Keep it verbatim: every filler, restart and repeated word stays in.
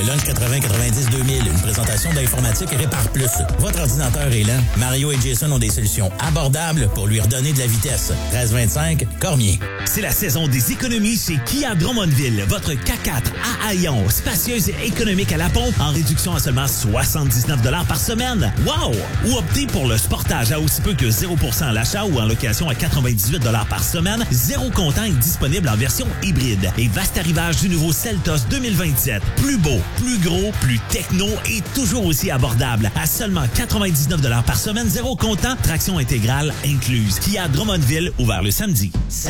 Lunch quatre-vingts quatre-vingt-dix deux mille, une présentation d'informatique Répare Plus. Votre ordinateur est lent? Mario et Jason ont des solutions abordables pour lui redonner de la vitesse. treize vingt-cinq, Cormier. C'est la saison des économies chez Kia Drummondville. Votre K quatre à Haillon, spacieuse et économique à la pompe, en réduction à seulement soixante-dix-neuf dollars par semaine. Wow! Ou optez pour le Sportage à aussi peu que zéro pour cent à l'achat ou en location à quatre-vingt-dix-huit dollars par semaine. Zéro comptant est disponible en version hybride. Et vaste arrivage du nouveau Seltos deux mille vingt-sept. Plus beau, plus gros, plus techno et toujours aussi abordable. À seulement quatre-vingt-dix-neuf dollars par semaine, zéro comptant, traction intégrale incluse. Kia Drummondville, ouvert le samedi.